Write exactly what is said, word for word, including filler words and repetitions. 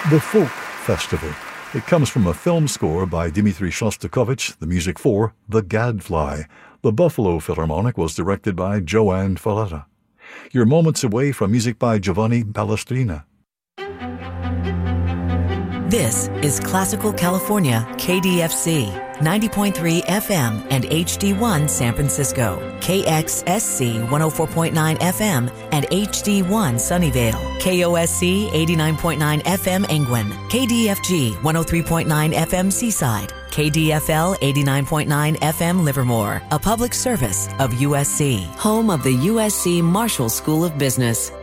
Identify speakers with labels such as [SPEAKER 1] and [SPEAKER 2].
[SPEAKER 1] The Folk Festival. It comes from a film score by Dmitri Shostakovich, the music for The Gadfly. The Buffalo Philharmonic was directed by Joanne Falletta. You're moments away from music by Giovanni Palestrina.
[SPEAKER 2] This is Classical California, K D F C, ninety point three F M and H D one San Francisco, K X S C one oh four point nine F M and H D one Sunnyvale, K O S C eighty-nine point nine F M Angwin, K D F G one oh three point nine F M Seaside, K D F L eighty-nine point nine F M Livermore, a public service of U S C, home of the U S C Marshall School of Business.